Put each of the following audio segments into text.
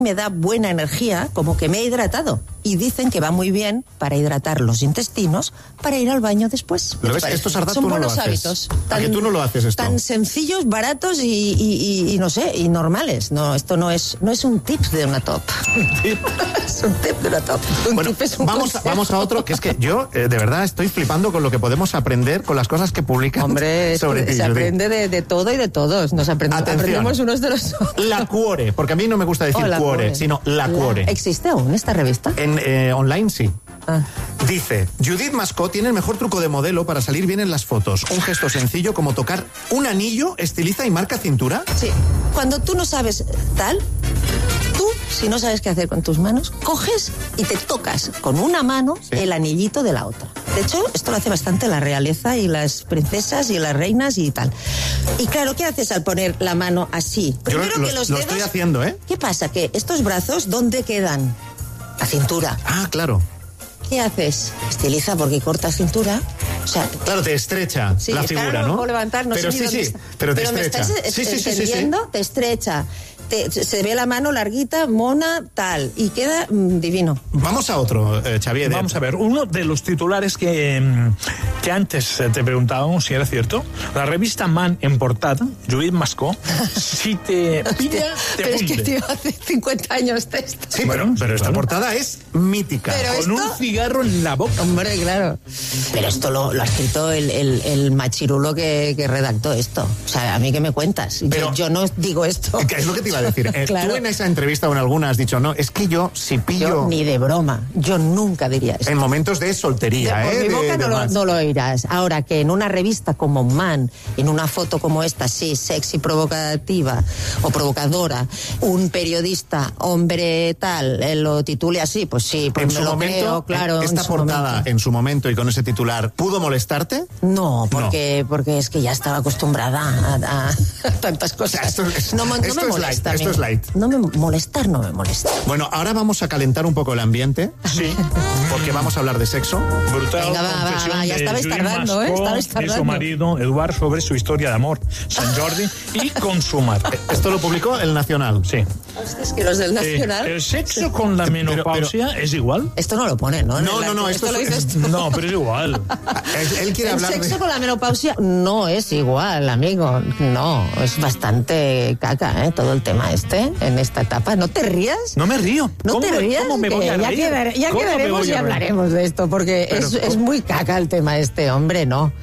me da buena energía, como que me he hidratado. Y dicen que va muy bien para hidratar los intestinos, para ir al baño después. ¿Lo ves? Esto, Sardá, son tú no buenos lo haces. hábitos. ¿A que tú no lo haces esto? Tan sencillos, baratos y no sé, y normales. No, esto no es un tip de una top. Es un tip de una top. Bueno, vamos a otro, que es que yo, de verdad, estoy flipando con lo que podemos aprender con las cosas que publican. Hombre, sobre ti, se aprende de todo y de todos. Aprendemos unos de los otros. La Cuore, porque a mí no me gusta decir Cuore, sino La Cuore. ¿Existe aún esta revista? Online sí. Ah. Dice, Judith Mascó tiene el mejor truco de modelo para salir bien en las fotos. Un gesto sencillo como tocar un anillo, estiliza y marca cintura. Sí. Cuando tú no sabes tal, tú, si no sabes qué hacer con tus manos, coges y te tocas con una mano el anillito de la otra. De hecho, esto lo hace bastante la realeza y las princesas y las reinas y tal. Y claro, ¿qué haces al poner la mano así? Primero Yo que los lo dedos, estoy haciendo, ¿eh? ¿Qué pasa? Que estos brazos, ¿dónde quedan? La cintura. Ah, claro. ¿Qué haces? Estiliza porque cortas cintura. O sea, claro, te estrecha la figura, no ¿no? Puedo levantar, no pero sé sí, ni dónde sí, está. pero te ¿me estrecha. estás Sí. entendiendo? Te estrecha. Se ve la mano larguita, mona, tal, y queda divino. Vamos a otro, Xavier. Vamos a ver, uno de los titulares que antes te preguntábamos si era cierto. La revista Man en portada, Judith Mascó, si te pilla, te pero funde. Es que tío, hace 50 años de esto. Sí, pero esta portada es mítica. Pero con un cigarro en la boca. Hombre, claro. Pero esto lo ha escrito el machirulo que redactó esto. O sea, ¿a mí qué me cuentas? Pero, yo no digo esto. Es lo que te iba a decir. Claro. Tú en esa entrevista o en alguna has dicho, no, es que yo si pillo... Yo, ni de broma. Yo nunca diría esto. En momentos de soltería, Por mi boca no lo oirás. Ahora, que en una revista como Man, en una foto como esta, sí, sexy, provocativa o provocadora, un periodista, hombre tal, lo titule así, pues sí, pues en me su lo momento, creo, claro. ¿Esta portada en su momento y con ese titular pudo molestarte? No, porque es que ya estaba acostumbrada a tantas cosas. O sea, no me molesta. Esto es light. No me molesta. Bueno, ahora vamos a calentar un poco el ambiente. Sí. Porque vamos a hablar de sexo. Brutal. Venga, confesión ya de estabais Judith tardando, Mascó estabais y tardando. su marido, Eduard, sobre su historia de amor, Sant Jordi y consumar. Esto lo publicó El Nacional. Sí. Es que los del Nacional... ¿El sexo con la menopausia es igual? Esto no lo pone, ¿no? No, esto lo dices tú. No, pero es igual. Él quiere El hablar sexo de... con la menopausia no es igual, amigo. No, es bastante caca, todo el tema en esta etapa. ¿No te rías? No me río. No te rías. ¿Cómo me voy a reír? Ya quedaremos y hablaremos de esto, porque es muy caca el tema hombre, no.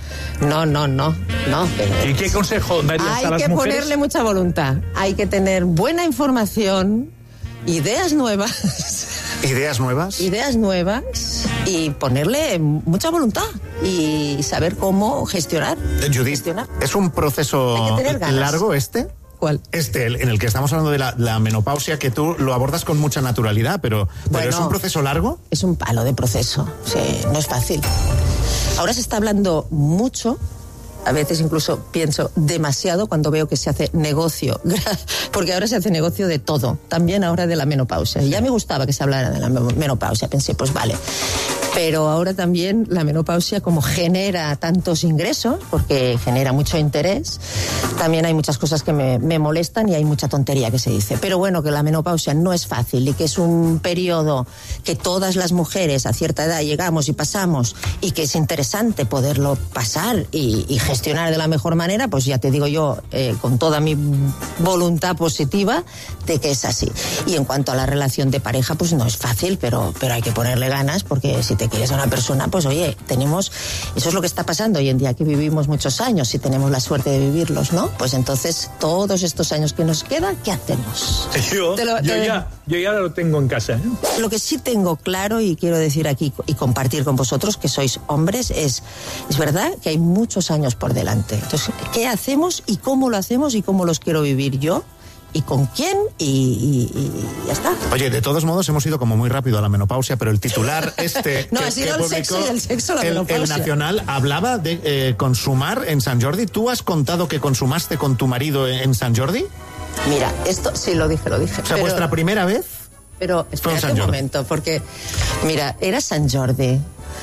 ¿Y qué consejo darías a las mujeres? Hay que ponerle mucha voluntad. Hay que tener buena información, ideas nuevas. ¿Ideas nuevas? Y ponerle mucha voluntad y saber cómo gestionar. Judith, ¿es un proceso largo este? ¿Cuál? En el que estamos hablando de la menopausia, que tú lo abordas con mucha naturalidad, pero ¿es un proceso largo? Es un palo de proceso, sí, no es fácil. Ahora se está hablando mucho, a veces incluso pienso demasiado cuando veo que se hace negocio, porque ahora se hace negocio de todo, también ahora de la menopausia. Y ya me gustaba que se hablara de la menopausia, pensé, pues vale. Pero ahora también la menopausia, como genera tantos ingresos, porque genera mucho interés, también hay muchas cosas que me molestan y hay mucha tontería que se dice. Pero bueno, que la menopausia no es fácil y que es un periodo que todas las mujeres a cierta edad llegamos y pasamos y que es interesante poderlo pasar y gestionar de la mejor manera, pues ya te digo yo, con toda mi voluntad positiva, de que es así. Y en cuanto a la relación de pareja, pues no es fácil, pero hay que ponerle ganas, porque si te quieres a una persona, pues oye, eso es lo que está pasando hoy en día, que vivimos muchos años, si tenemos la suerte de vivirlos, ¿no? Pues entonces, todos estos años que nos quedan, ¿qué hacemos? Yo ya lo tengo en casa, ¿eh? Lo que sí tengo claro y quiero decir aquí y compartir con vosotros, que sois hombres, es verdad que hay muchos años por delante. Entonces, ¿qué hacemos y cómo lo hacemos y cómo los quiero vivir yo? ¿Y con quién? Y ya está. Oye, de todos modos hemos ido como muy rápido a la menopausia, pero el titular no, ha sido el sexo, la menopausia. El Nacional hablaba de consumar en Sant Jordi. ¿Tú has contado que consumaste con tu marido en Sant Jordi? Mira, esto sí lo dije. O sea, pero, ¿vuestra primera vez? Pero espérate un momento, porque, mira, era Sant Jordi.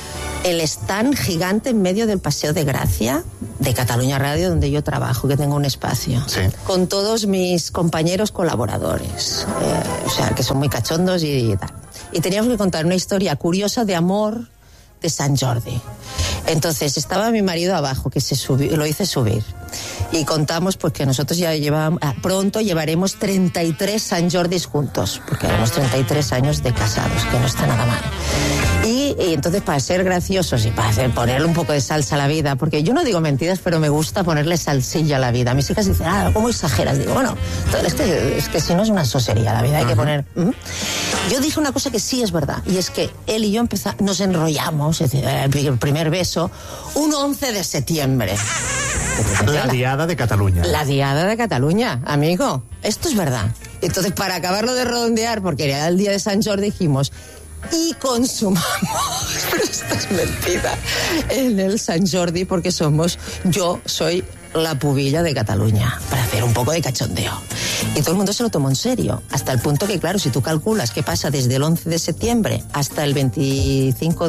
el stand gigante en medio del Paseo de Gracia de Cataluña Radio, donde yo trabajo, que tengo un espacio, sí, con todos mis compañeros colaboradores, o sea, que son muy cachondos y tal. Y teníamos que contar una historia curiosa de amor de Sant Jordi. Entonces estaba mi marido abajo, que lo hice subir, y contamos pues que nosotros ya pronto llevaremos 33 Sant Jordis juntos, porque llevamos 33 años de casados, que no está nada mal. Y entonces, para ser graciosos y para ponerle un poco de salsa a la vida, porque yo no digo mentiras, pero me gusta ponerle salsilla a la vida. Mis hijas dicen, ¿cómo exageras? Digo, bueno, es que si no es una sosería la vida, hay que poner... Yo dije una cosa que sí es verdad, y es que él y yo nos enrollamos, es decir, el primer beso, un 11 de septiembre. La diada de Cataluña. La diada de Cataluña, amigo. Esto es verdad. Entonces, para acabarlo de redondear, porque era el día de Sant Jordi, dijimos... Y consumamos, pero esto es mentira, en el Sant Jordi, porque yo soy la pubilla de Cataluña, para hacer un poco de cachondeo. Y todo el mundo se lo tomó en serio, hasta el punto que, claro, si tú calculas qué pasa desde el 11 de septiembre hasta el 23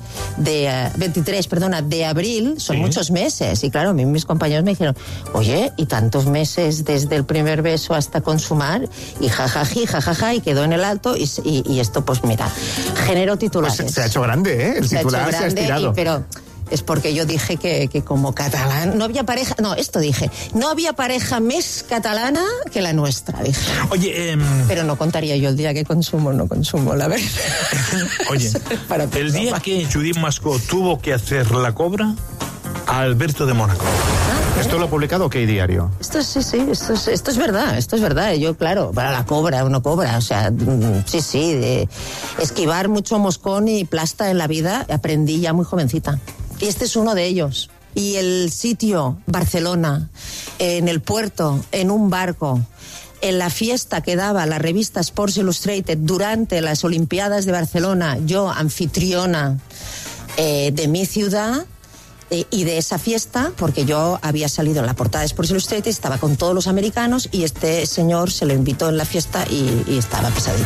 de abril, son muchos meses. Y claro, a mí mis compañeros me dijeron, oye, ¿y tantos meses desde el primer beso hasta consumar? Y jajaja, y quedó en el alto, y esto, pues mira, generó titulares. Pues se ha hecho grande, ¿eh? El titular se ha estirado. Pero es porque yo dije que como catalán no había pareja, no había pareja más catalana que la nuestra, dije. Oye, pero no contaría yo el día que consumo, la verdad. Oye, el día que Judit Mascó tuvo que hacer la cobra a Alberto de Mónaco. ¿Esto lo ha publicado ¿Qué diario? Esto es verdad. Yo, claro, para la cobra, uno cobra, o sea, sí, de esquivar mucho moscón y plasta en la vida aprendí ya muy jovencita. Y este es uno de ellos. Y el sitio, Barcelona, en el puerto, en un barco, en la fiesta que daba la revista Sports Illustrated durante las Olimpiadas de Barcelona, yo, anfitriona de mi ciudad, y de esa fiesta, porque yo había salido en la portada de Sports Illustrated, estaba con todos los americanos, y este señor se lo invitó en la fiesta y estaba pesadito.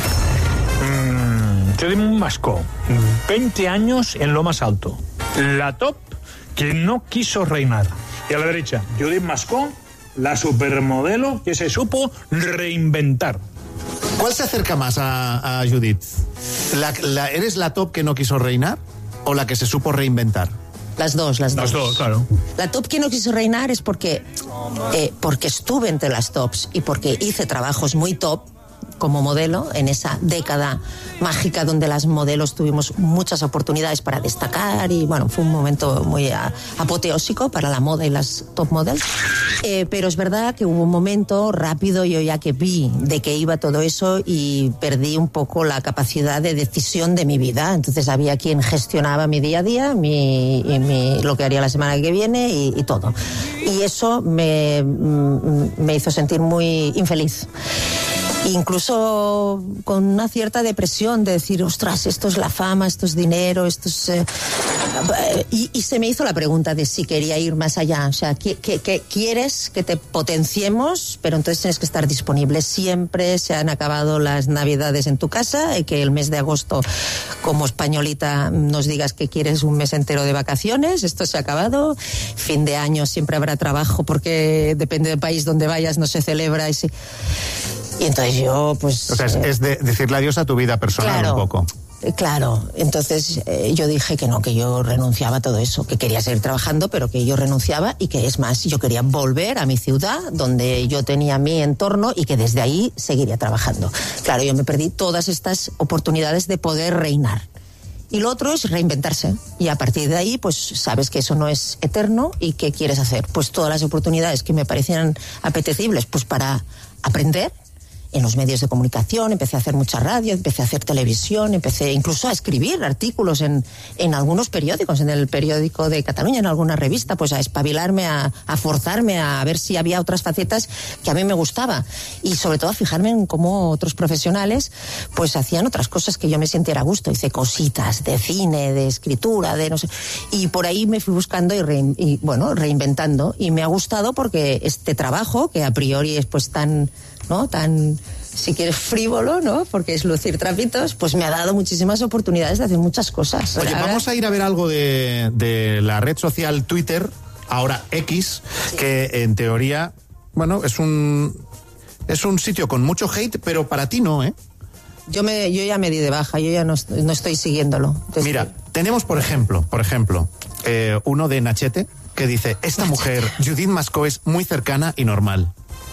Judit Mascó, 20 años en lo más alto. La top que no quiso reinar. Y a la derecha, Judit Mascó, la supermodelo que se supo reinventar. ¿Cuál se acerca más a Judit? ¿Eres la top que no quiso reinar o la que se supo reinventar? Las dos, claro. La top que no quiso reinar es porque estuve entre las tops y porque hice trabajos muy top como modelo en esa década mágica donde las modelos tuvimos muchas oportunidades para destacar y bueno, fue un momento muy apoteósico para la moda y las top models. Pero es verdad que hubo un momento rápido, yo ya que vi de qué iba todo eso y perdí un poco la capacidad de decisión de mi vida. Entonces había quien gestionaba mi día a día, lo que haría la semana que viene y todo. Y eso me hizo sentir muy infeliz. Incluso con una cierta depresión de decir, ostras, esto es la fama, esto es dinero, esto es... Y se me hizo la pregunta de si quería ir más allá. O sea, ¿qué quieres que te potenciemos? Pero entonces tienes que estar disponible siempre. Se han acabado las navidades en tu casa y que el mes de agosto, como españolita, nos digas que quieres un mes entero de vacaciones. Esto se ha acabado. Fin de año siempre habrá trabajo porque depende del país donde vayas, no se celebra. Y entonces yo, pues... O sea, es decirle adiós a tu vida personal, claro, un poco. Claro, entonces yo dije que no, que yo renunciaba a todo eso, que quería seguir trabajando, pero que yo renunciaba y que es más, yo quería volver a mi ciudad, donde yo tenía mi entorno y que desde ahí seguiría trabajando. Claro, yo me perdí todas estas oportunidades de poder reinar. Y lo otro es reinventarse. Y a partir de ahí, pues sabes que eso no es eterno y ¿qué quieres hacer? Pues todas las oportunidades que me parecieran apetecibles, pues para aprender en los medios de comunicación, empecé a hacer mucha radio, empecé a hacer televisión, empecé incluso a escribir artículos en algunos periódicos, en el periódico de Cataluña, en alguna revista, pues a espabilarme, a forzarme a ver si había otras facetas que a mí me gustaba y sobre todo a fijarme en cómo otros profesionales pues hacían otras cosas que yo me sintiera a gusto. Hice cositas de cine, de escritura, de no sé, y por ahí me fui buscando y reinventando y me ha gustado porque este trabajo que a priori es pues tan si quieres frívolo, ¿no? Porque es lucir trapitos, pues me ha dado muchísimas oportunidades de hacer muchas cosas. Oye, ahora, vamos a ir a ver algo de la red social Twitter, ahora X, que en teoría, bueno, es un sitio con mucho hate, pero para ti no, ¿eh? Yo ya me di de baja, yo ya no estoy siguiéndolo. Entonces, mira, tenemos por ejemplo, uno de Nachete que dice: esta mujer, Judith Mascó, es muy cercana y normal.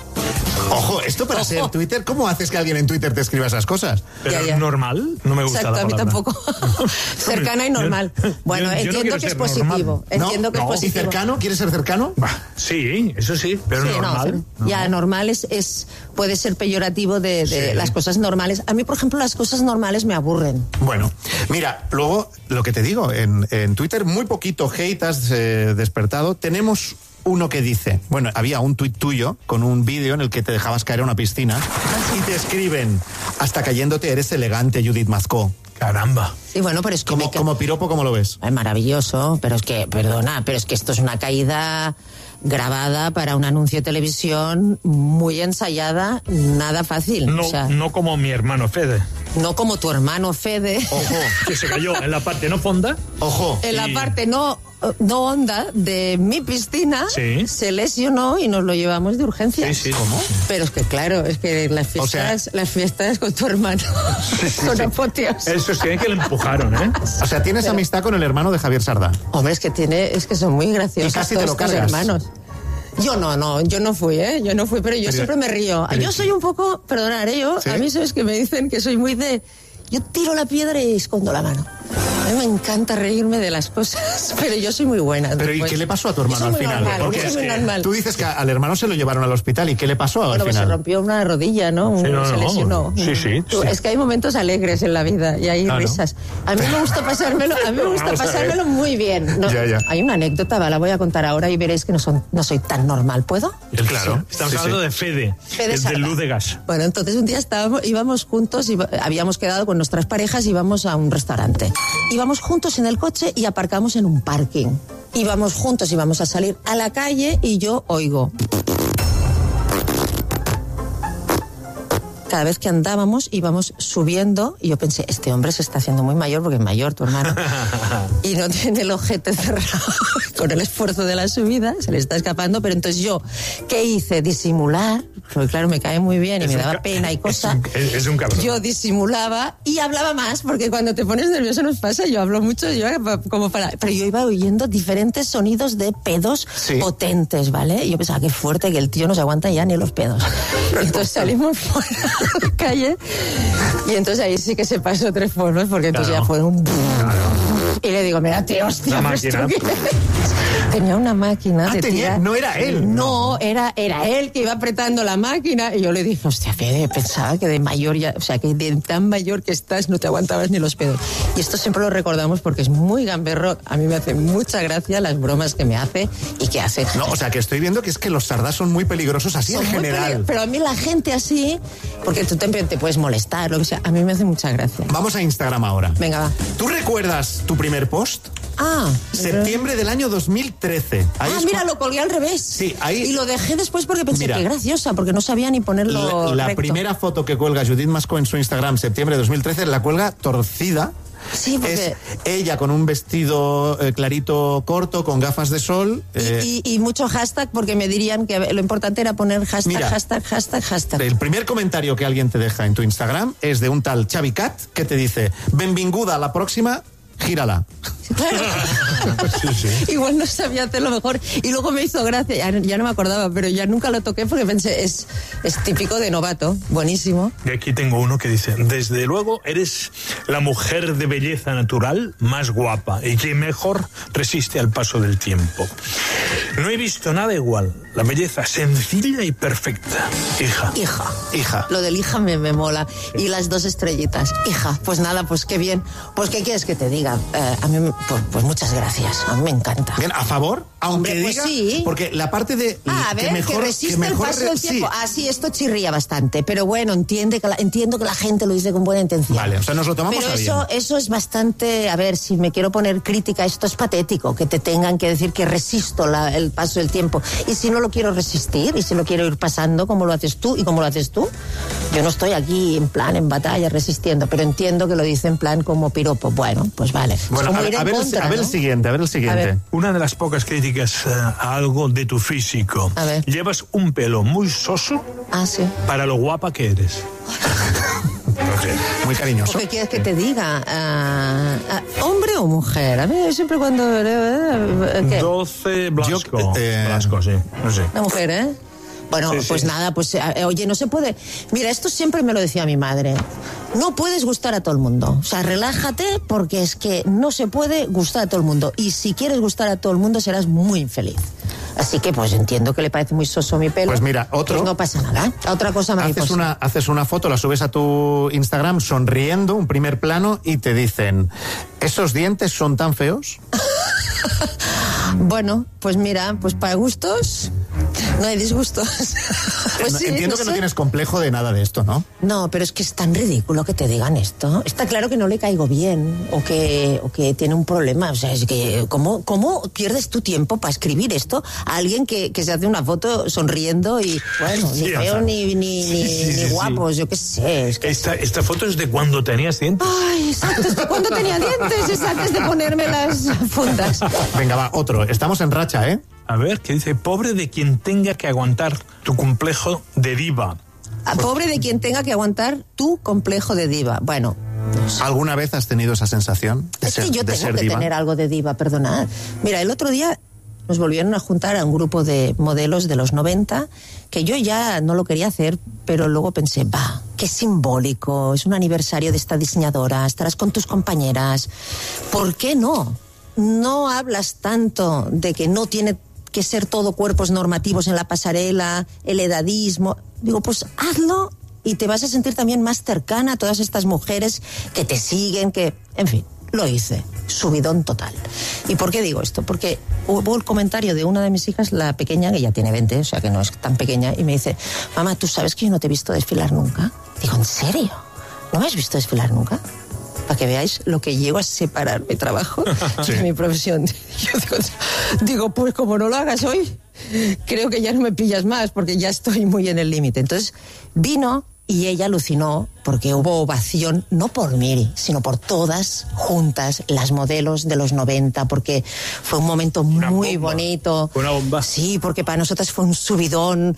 Ojo, esto para ser Twitter, ¿cómo haces que alguien en Twitter te escriba esas cosas? ¿Pero ya. normal? No me gusta. Exacto, la palabra. a mí tampoco. Cercana y normal. Bueno, yo no entiendo quiero que es ser positivo. normal. Entiendo que es positivo. ¿Y cercano? ¿Quieres ser cercano? Sí, eso sí, pero Sí, normal. Ya, normal puede ser peyorativo de Sí. las cosas normales. A mí, por ejemplo, las cosas normales me aburren. Bueno, mira, luego, lo que te digo, en Twitter muy poquito hate has despertado. Tenemos uno que dice, bueno, había un tuit tuyo con un vídeo en el que te dejabas caer a una piscina y te escriben: hasta cayéndote eres elegante, Judith Mascó. Caramba. Sí, bueno, pero es que Como piropo, ¿cómo lo ves? Ay, maravilloso, pero es que, perdona, pero es que esto es una caída grabada para un anuncio de televisión, muy ensayada, nada fácil. No, O sea, no como mi hermano Fede, no como tu hermano Fede, Ojo, que se cayó en la parte no fonda. ojo. en la y- parte no honda de mi piscina, Sí. se lesionó y nos lo llevamos de urgencias. Sí, sí. ¿Cómo? Pero es que claro, es que las fiestas con tu hermano son apoteos. Eso sí, que le empujaron, ¿eh? O sea, tienes amistad con el hermano de Javier Sardá. Hombre, es que son muy graciosos Y casi todos te lo estos cargas. hermanos. Yo no fui, pero yo siempre me río. Yo soy un poco, perdonaré ¿Sí? a mí sabes que me dicen que soy muy yo tiro la piedra y escondo la mano. A mí me encanta reírme de las cosas, pero yo soy muy buena. Pero ¿y después. qué le pasó a tu hermano Yo al soy muy final? normal, Porque yo soy muy es que normal. tú dices que al hermano se lo llevaron al hospital, ¿y qué le pasó Bueno, al pues se final? rompió una rodilla, ¿no? Sí, no, Se no. lesionó. Sí. Es que hay momentos alegres en la vida y hay Claro. risas. A mí me gusta pasármelo, Vamos a ver. muy bien. No, Ya. Hay una anécdota, la voy a contar ahora y veréis que no soy tan normal, ¿puedo? Claro. Estamos Sí, hablando sí. de Fede, Fede el Sardá. de Luz de Gas. Bueno, entonces un día íbamos juntos, habíamos quedado con nuestras parejas y íbamos a un restaurante. Íbamos juntos en el coche y aparcamos en un parking. Íbamos juntos, íbamos a salir a la calle y yo oigo. Cada vez que andábamos íbamos subiendo y yo pensé, este hombre se está haciendo muy mayor porque es mayor tu hermano y no tiene el ojete cerrado. Con el esfuerzo de la subida se le está escapando, pero entonces yo, ¿qué hice? Disimular, porque claro, me cae muy bien y me daba pena y cosa. Es un cabrón. Yo disimulaba y hablaba más, porque cuando te pones nervioso nos pasa, yo hablo mucho, pero yo iba oyendo diferentes sonidos de pedos Sí. potentes, ¿vale? Y yo pensaba, qué fuerte, que el tío no se aguanta ya ni los pedos. Entonces salimos fuera a la calle y entonces ahí sí que se pasó 3 formas, porque entonces Claro. ya fue un... Y le digo, mira, tío, hostia, Una pues, ¿tú máquina. qué eres? Tenía una máquina de tirar. No era él. No, era él que iba apretando la máquina y yo le dije, hostia, Fede, pensaba que de mayor ya, o sea, que de tan mayor que estás no te aguantabas ni los pedos. Y esto siempre lo recordamos porque es muy gamberro. A mí me hace mucha gracia las bromas que me hace y que hace. No, o sea, que estoy viendo que es que los Sardás son muy peligrosos así Son en muy general. pero a mí la gente así, porque tú te puedes molestar, lo que sea, a mí me hace mucha gracia. Vamos a Instagram ahora. Venga, va. ¿Tú recuerdas tu primer post? Septiembre del año 2013. Ahí es Mira, lo colgué al revés. Sí, ahí- Y lo dejé después porque pensé, Mira. qué graciosa, porque no sabía ni ponerlo la recto. primera foto que cuelga Judith Mascó en su Instagram, septiembre de 2013, la cuelga torcida. Sí, porque... Es ella con un vestido clarito corto, con gafas de sol. Y mucho hashtag, porque me dirían que lo importante era poner hashtag, Mira. hashtag. El primer comentario que alguien te deja en tu Instagram es de un tal Xavi Cat que te dice: benvinguda a la próxima, gírala. Claro. Sí. Igual no sabía hacerlo mejor. Y luego me hizo gracia, ya no me acordaba, pero ya nunca lo toqué porque pensé, es típico de novato, buenísimo. Y aquí tengo uno que dice: desde luego eres la mujer de belleza natural más guapa y que mejor resiste al paso del tiempo. No he visto nada igual. La belleza sencilla y perfecta. Hija. Lo del hija me mola. Y las 2 estrellitas. Hija, pues nada, pues qué bien. Pues qué quieres que te diga. A mí, pues muchas gracias. A mí me encanta. Bien, ¿a favor? Aunque Hombre, pues diga, sí. porque la parte de A ver, que resiste el paso del tiempo. sí. Sí, esto chirría bastante. Pero bueno, entiendo que la gente lo dice con buena intención. Vale, o sea, nos lo tomamos pero eso es bastante, a ver, si me quiero poner crítica, esto es patético, que te tengan que decir que resisto el paso del tiempo. Y si no lo quiero resistir, y si lo quiero ir pasando, como lo haces tú y como lo haces tú, yo no estoy aquí en plan, en batalla, resistiendo, pero entiendo que lo dice en plan como piropo. Bueno, pues vale. Bueno, a ver el siguiente. Una de las pocas críticas a algo de tu físico. A ver. Llevas un pelo muy soso sí. para lo guapa que eres. Muy cariñoso. ¿Qué quieres que te diga? ¿Hombre o mujer? A mí siempre cuando... ¿qué? 12 Blasco. Blasco, sí. No sé. La mujer, ¿eh? Bueno, sí, pues sí. Nada, pues oye, no se puede... Mira, esto siempre me lo decía mi madre. No puedes gustar a todo el mundo. O sea, relájate porque es que no se puede gustar a todo el mundo. Y si quieres gustar a todo el mundo serás muy infeliz. Así que pues entiendo que le parece muy soso mi pelo. Pues mira, otro... Pues no pasa nada. Otra cosa mariposa. Haces una foto, la subes a tu Instagram sonriendo, un primer plano, y te dicen, ¿esos dientes son tan feos? Bueno, pues mira, pues para gustos no hay disgustos. Pues sí, entiendo que no tienes complejo de nada de esto, ¿no? No, pero es que es tan ridículo que te digan esto. Está claro que no le caigo bien o que tiene un problema. O sea, es que ¿cómo pierdes tu tiempo para escribir esto a alguien que se hace una foto sonriendo y, bueno, ni feo ni guapos, yo qué sé. Es que... Esta foto es de cuando tenías dientes. Ay, exacto, es de cuando tenía dientes, es antes de ponerme las fundas. Venga, va, otro. Estamos en racha, ¿eh? A ver, ¿qué dice? Pobre de quien tenga que aguantar tu complejo de diva. Pobre de quien tenga que aguantar tu complejo de diva. Bueno... No sé. ¿Alguna vez has tenido esa sensación de ser diva? Es que yo tengo que tener algo de diva, perdonad. Mira, el otro día nos volvieron a juntar a un grupo de modelos de los 90, que yo ya no lo quería hacer, pero luego pensé, qué simbólico, es un aniversario de esta diseñadora, estarás con tus compañeras. ¿Por qué no? No hablas tanto de que no tiene que ser todo cuerpos normativos en la pasarela, el edadismo. Digo, pues hazlo y te vas a sentir también más cercana a todas estas mujeres que te siguen, que... En fin, lo hice. Subidón total. ¿Y por qué digo esto? Porque hubo el comentario de una de mis hijas, la pequeña, que ya tiene 20, o sea que no es tan pequeña, y me dice, mamá, ¿tú sabes que yo no te he visto desfilar nunca? Digo, ¿en serio? ¿No me has visto desfilar nunca? Para que veáis lo que llego a separar mi trabajo de mi profesión. Yo digo, pues como no lo hagas hoy, creo que ya no me pillas más, porque ya estoy muy en el límite. Entonces vino y ella alucinó porque hubo ovación, no por Miri, sino por todas juntas, las modelos de los 90, porque fue un momento muy bonito. Una bomba. Sí, porque para nosotras fue un subidón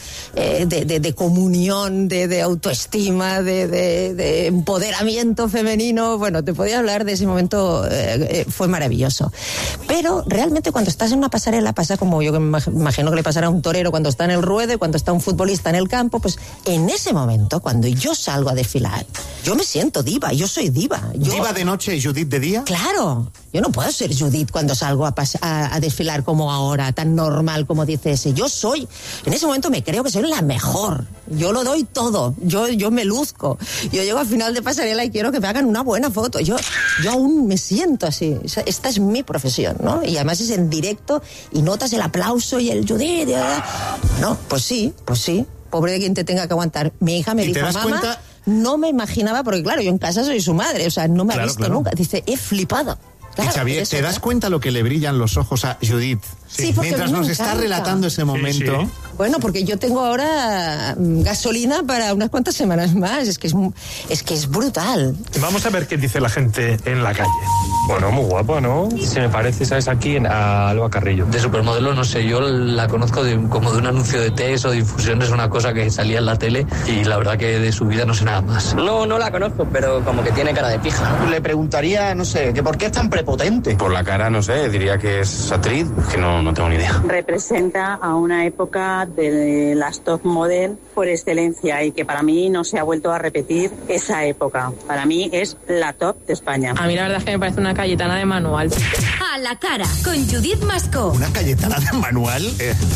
de comunión, de autoestima, de empoderamiento femenino. Bueno, te podía hablar de ese momento, fue maravilloso. Pero realmente cuando estás en una pasarela pasa como yo me imagino que le pasará a un torero cuando está en el ruedo, cuando está un futbolista en el campo, pues en ese momento, cuando yo salgo a desfilar, yo me siento diva, yo soy diva. ¿Diva de noche y Judith de día? Claro, yo no puedo ser Judith cuando salgo a desfilar como ahora, tan normal como dice ese. Yo soy, en ese momento me creo que soy la mejor. Yo lo doy todo, yo me luzco. Yo llego al final de pasarela y quiero que me hagan una buena foto. Yo aún me siento así. Esta es mi profesión, ¿no? Y además es en directo y notas el aplauso y el Judith. No, pues sí. Pobre de quien te tenga que aguantar. Mi hija me dijo, mamá... Cuenta? No me imaginaba, porque claro, yo en casa soy su madre, o sea, no me ha visto nunca. Dice, he flipado. Claro, y Xavier, ¿te das cuenta lo que le brillan los ojos a Judith? Sí, mientras nos está relatando ese momento. Sí. Bueno, porque yo tengo ahora gasolina para unas cuantas semanas más. Es que es brutal. Vamos a ver qué dice la gente en la calle. Bueno, muy guapa, ¿no? Se me parece, ¿sabes? Aquí a Alba Carrillo. De supermodelo, no sé, yo la conozco como de un anuncio de test o de infusiones, una cosa que salía en la tele, y la verdad que de su vida no sé nada más. No la conozco, pero como que tiene cara de pija. Le preguntaría, no sé, que por qué es tan prepotente. Por la cara, no sé, diría que es actriz, que no tengo ni idea. Representa a una época de las top model por excelencia y que para mí no se ha vuelto a repetir esa época. Para mí es la top de España. A mí la verdad es que me parece una Cayetana de manual. A la cara, con Judith Mascó. ¿Una Cayetana de manual?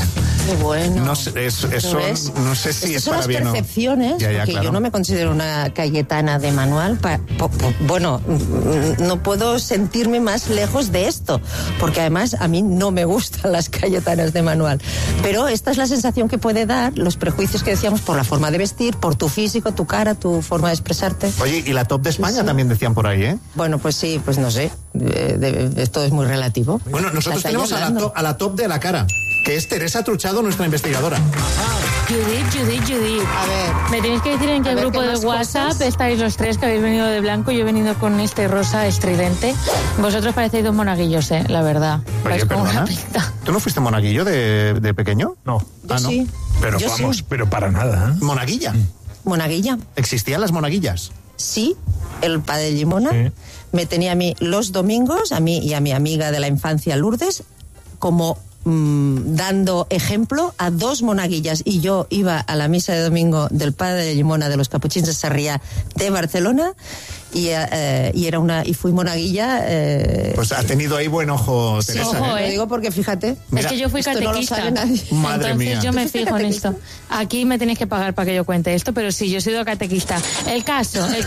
Qué bueno. No sé, eso no sé si es para bien o... Son las percepciones, porque claro. yo no me considero una Cayetana de manual. Bueno, no puedo sentirme más lejos de esto, porque además a mí no me gustan las Cayetanas de manual. Pero esta es la sensación que puede dar los prejuicios que decíamos por la forma de vestir, por tu físico, tu cara, tu forma de expresarte. Oye, y la top de España también decían por ahí, ¿eh? Bueno, pues sí, pues no sé. Esto es muy relativo. Bueno, nosotros tenemos a la top de la cara, que es Teresa Truchado, nuestra investigadora. Judith. A ver. Me tenéis que decir en qué grupo de WhatsApp estáis los tres, que habéis venido de blanco. Yo he venido con este rosa estridente. Vosotros parecéis dos monaguillos, la verdad. Oye, perdona. ¿Tú no fuiste monaguillo de pequeño? No. Yo sí. Pero Yo vamos, sí. pero para nada. ¿Monaguilla? Monaguilla. ¿Existían las monaguillas? Sí, el padre Limona me tenía a mí los domingos, a mí y a mi amiga de la infancia Lourdes, como dando ejemplo a dos monaguillas, y yo iba a la misa de domingo del padre de Llimona de los Capuchins de Sarriá de Barcelona y fui monaguilla. Pues ha tenido ahí buen ojo, Teresa. Sí, ojo, Lo digo porque fíjate. Mira, es que yo fui catequista. No lo sabe nadie. Madre entonces mía. yo me ¿Tú fuiste fijo en catequista? esto. Aquí me tenéis que pagar para que yo cuente esto, pero sí, yo he sido catequista. El caso. A ver,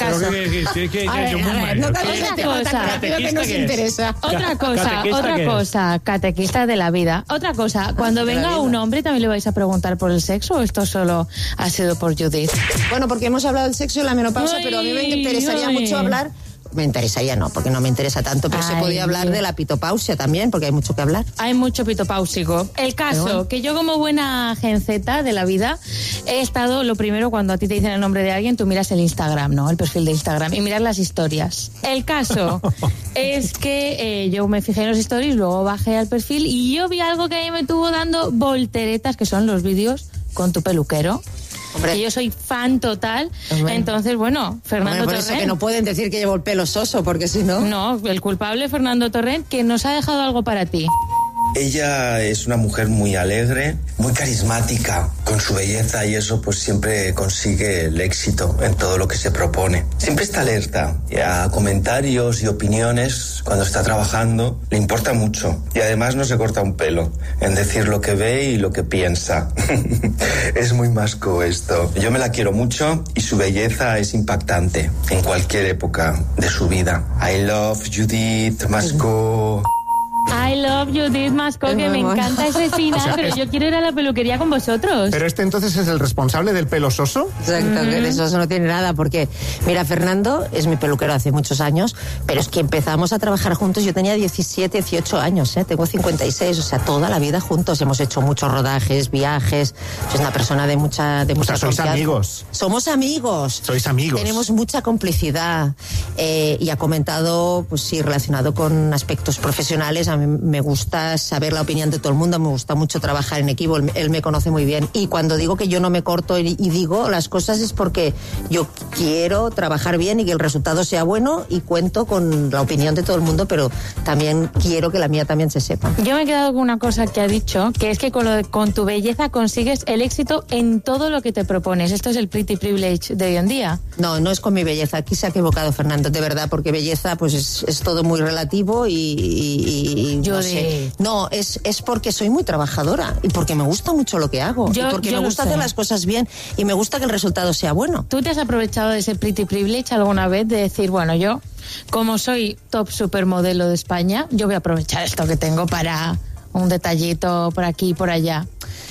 no Otra cosa. rápido que nos interesa. Otra cosa, catequista de la vida. Otra cosa, cuando venga un hombre, ¿también le vais a preguntar por el sexo o esto solo ha sido por Judith? Bueno, porque hemos hablado del sexo y la menopausia, pero a mí me interesaría mucho hablar. Me interesaría, no, porque no me interesa tanto, pero se podía hablar de la pitopausia también, porque hay mucho que hablar. Hay mucho pitopáusico. El caso, que yo como buena genceta de la vida, he estado, lo primero, cuando a ti te dicen el nombre de alguien, tú miras el Instagram, ¿no? El perfil de Instagram, y miras las historias. El caso es que yo me fijé en los stories, luego bajé al perfil, y yo vi algo que a mí me estuvo dando volteretas, que son los vídeos con tu peluquero. Hombre. Que yo soy fan total. Hombre. Entonces, bueno, Fernando por Torrent. Eso que no pueden decir que llevo el pelo soso, porque si no... No, el culpable, Fernando Torrent, que nos ha dejado algo para ti. Ella es una mujer muy alegre, muy carismática, con su belleza, y eso pues siempre consigue el éxito en todo lo que se propone. Siempre está alerta a comentarios y opiniones cuando está trabajando, le importa mucho, y además no se corta un pelo en decir lo que ve y lo que piensa. Es muy masco esto. Yo me la quiero mucho y su belleza es impactante en cualquier época de su vida. I love Judith Masco. I love Judith Masco, que me encanta ese final, pero yo quiero ir a la peluquería con vosotros. Pero entonces es el responsable del pelo soso. Exacto, que de soso no tiene nada, porque, mira, Fernando es mi peluquero hace muchos años, pero es que empezamos a trabajar juntos, yo tenía 17, 18 años, tengo 56, o sea, toda la vida juntos, hemos hecho muchos rodajes, viajes, es una persona de mucha o sea, sois confianza. amigos. Somos amigos. Sois amigos. Tenemos mucha complicidad, y ha comentado, pues sí, relacionado con aspectos profesionales. A mí me gusta saber la opinión de todo el mundo, me gusta mucho trabajar en equipo, él me conoce muy bien, y cuando digo que yo no me corto y digo las cosas es porque yo quiero trabajar bien y que el resultado sea bueno, y cuento con la opinión de todo el mundo, pero también quiero que la mía también se sepa. Yo me he quedado con una cosa que ha dicho, que es que con tu belleza consigues el éxito en todo lo que te propones. Esto es el pretty privilege de hoy en día. No, no es con mi belleza, aquí se ha equivocado Fernando, de verdad, porque belleza pues es todo muy relativo y no sé. No, es porque soy muy trabajadora y porque me gusta mucho lo que hago, y porque me gusta hacer las cosas bien y me gusta que el resultado sea bueno. ¿Tú te has aprovechado de ese pretty privilege alguna vez, de decir, bueno, yo, como soy top supermodelo de España, yo voy a aprovechar esto que tengo para un detallito por aquí y por allá?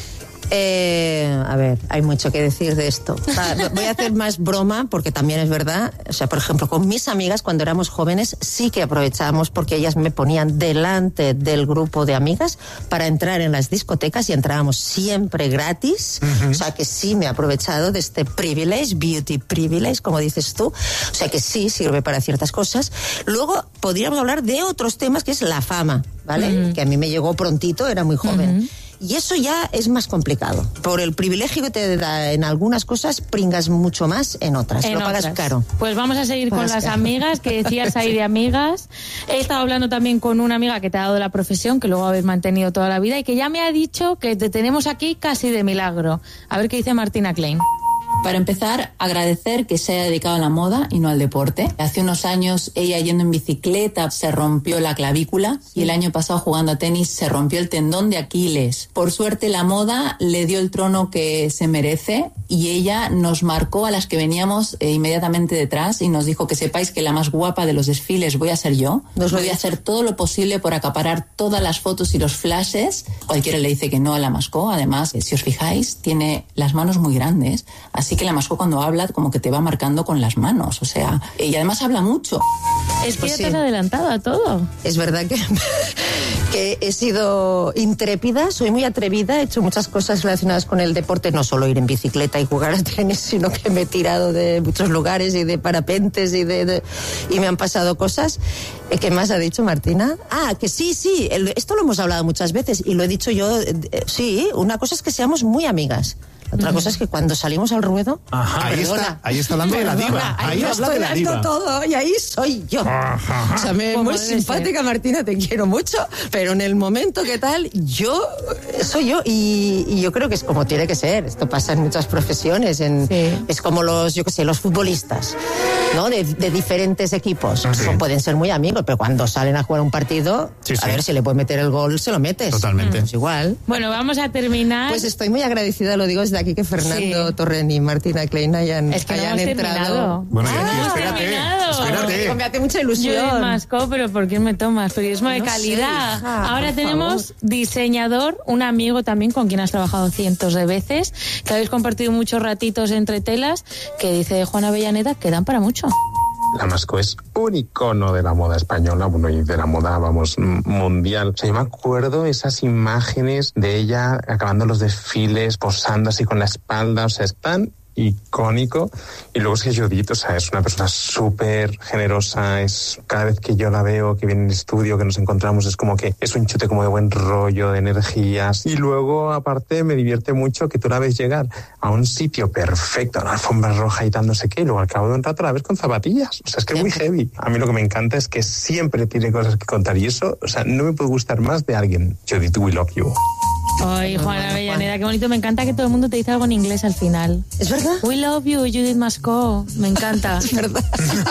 A ver, hay mucho que decir de esto. Voy a hacer más broma porque también es verdad. O sea, por ejemplo, con mis amigas cuando éramos jóvenes sí que aprovechábamos, porque ellas me ponían delante del grupo de amigas para entrar en las discotecas y entrábamos siempre gratis. O sea, que sí me he aprovechado de este privilege, beauty privilege, como dices tú. O sea, que sí sirve para ciertas cosas. Luego podríamos hablar de otros temas, que es la fama, ¿vale? Que a mí me llegó prontito, era muy joven. Y eso ya es más complicado. Por el privilegio que te da en algunas cosas, pringas mucho más en otras. Lo pagas caro. Pues vamos a seguir con las amigas, que decías ahí de amigas. He estado hablando también con una amiga que te ha dado la profesión, que luego habéis mantenido toda la vida, y que ya me ha dicho que te tenemos aquí casi de milagro. A ver qué dice Martina Klein. Para empezar, agradecer que se haya dedicado a la moda y no al deporte. Hace unos años ella yendo en bicicleta se rompió la clavícula y el año pasado jugando a tenis se rompió el tendón de Aquiles. Por suerte la moda le dio el trono que se merece y ella nos marcó a las que veníamos inmediatamente detrás y nos dijo que sepáis que la más guapa de los desfiles voy a ser yo. Voy a hacer todo lo posible por acaparar todas las fotos y los flashes. Cualquiera le dice que no a la Mascó. Además, si os fijáis, tiene las manos muy grandes. Así que la Mascó cuando habla como que te va marcando con las manos, o sea, y además habla mucho. Es que ya te has adelantado a todo. Es verdad que he sido intrépida, soy muy atrevida, he hecho muchas cosas relacionadas con el deporte, no solo ir en bicicleta y jugar a tenis, sino que me he tirado de muchos lugares y de parapentes y me han pasado cosas. ¿Qué más ha dicho Martina? Que sí, esto lo hemos hablado muchas veces y lo he dicho yo, sí, una cosa es que seamos muy amigas. Otra cosa es que cuando salimos al ruedo... Ahí está hablando de la diva. Ahí habla de la diva. Todo, y ahí soy yo. O sea, muy simpática, Martina, te quiero mucho, pero en el momento que tal, yo soy yo. Y yo creo que es como tiene que ser. Esto pasa en muchas profesiones. Es como los futbolistas, ¿no? De diferentes equipos. Pueden ser muy amigos, pero cuando salen a jugar un partido, a ver si le puedes meter el gol, se lo metes. Totalmente. Pues igual. Bueno, vamos a terminar. Pues estoy muy agradecida, lo digo desde aquí, que Fernando Torren y Martina Klein hayan entrado. Bueno, espérate. Me hace mucha ilusión. Yo Mascó, pero ¿por qué me tomas? Periodismo de calidad. Ahora tenemos diseñador, un amigo también con quien has trabajado cientos de veces, que habéis compartido muchos ratitos entre telas, que dice Juana Avellaneda que dan para mucho. La Mascó es un icono de la moda española, bueno, y de la moda, vamos, mundial. O sea, yo me acuerdo esas imágenes de ella acabando los desfiles, posando así con la espalda, o sea, es tan icónico. Y luego es que Judith, o sea, es una persona súper generosa, cada vez que yo la veo, que viene en el estudio, que nos encontramos, es como que es un chute como de buen rollo, de energías. Y luego, aparte, me divierte mucho que tú la ves llegar a un sitio perfecto, a una alfombra roja y tal, no sé qué, y luego al cabo de un rato la ves con zapatillas. O sea, es que es muy heavy. A mí lo que me encanta es que siempre tiene cosas que contar y eso, o sea, no me puede gustar más de alguien. Judith, we love you. Ay, Juana Avellaneda, qué bonito. Me encanta que todo el mundo te dice algo en inglés al final. ¿Es verdad? We love you, Judith Mascó. Me encanta. Es verdad.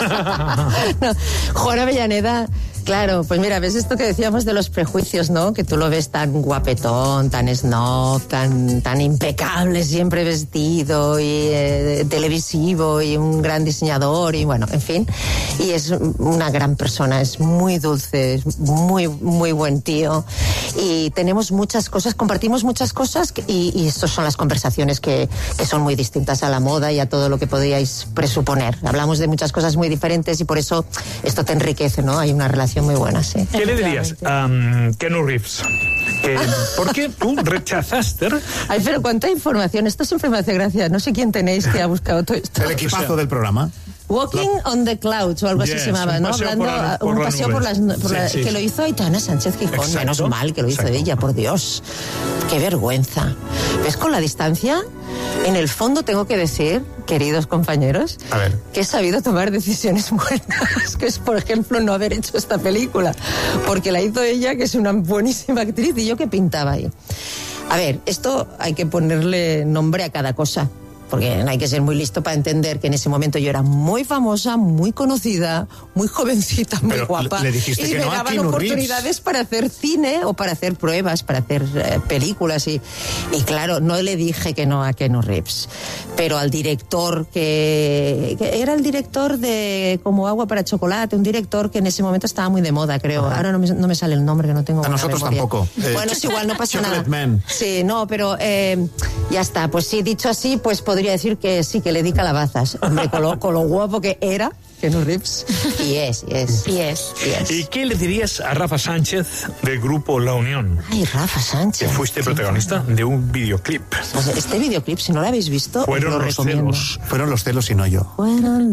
No, Juana Avellaneda, claro, pues mira, ves esto que decíamos de los prejuicios, ¿no? Que tú lo ves tan guapetón, tan snob, tan impecable, siempre vestido y televisivo y un gran diseñador y bueno, en fin. Y es una gran persona, es muy dulce, es muy, muy buen tío. Y tenemos muchas cosas, compartimos muchas cosas y estas son las conversaciones que son muy distintas a la moda y a todo lo que podríais presuponer. Hablamos de muchas cosas muy diferentes y por eso esto te enriquece, ¿no? Hay una relación muy buena, sí. ¿Qué le dirías a Keanu Reeves? ¿Por qué tú rechazaste? Ay, pero cuánta información. Esto siempre me hace gracia. No sé quién tenéis que ha buscado todo esto. El equipazo del programa. Walking on the Clouds o algo así se llamaba, ¿no? Un paseo por las nubes. Que lo hizo Aitana Sánchez Gijón. Menos mal que lo hizo ella, por Dios. Qué vergüenza. ¿Ves? Con la distancia, en el fondo tengo que decir, queridos compañeros, que he sabido tomar decisiones buenas, que es, por ejemplo, no haber hecho esta película, porque la hizo ella, que es una buenísima actriz, y yo que pintaba ahí. A ver, esto hay que ponerle nombre a cada cosa, porque no hay que ser muy listo para entender que en ese momento yo era muy famosa, muy conocida, muy jovencita, muy guapa. Le dijiste y que me no a daban Keanu oportunidades Reeves para hacer cine o para hacer pruebas, para hacer películas. Y claro, no le dije que no a Keanu Reeves. Pero al director, que era el director de Como agua para chocolate, un director que en ese momento estaba muy de moda, creo. Ahora no me sale el nombre, que no tengo. A nosotros memoria. tampoco. Bueno, es igual, no pasa nada. Man. Sí, no, pero ya está. Pues sí, dicho así, pues podría decir que sí, que le di calabazas. Hombre, con lo guapo que era Keanu Reeves. Y es. ¿Y qué le dirías a Rafa Sánchez del grupo La Unión? Ay, Rafa Sánchez. Que fuiste protagonista de un videoclip. Pues este videoclip, si no lo habéis visto, Fueron os lo los recomiendo. celos. Fueron los celos y no yo. Fueron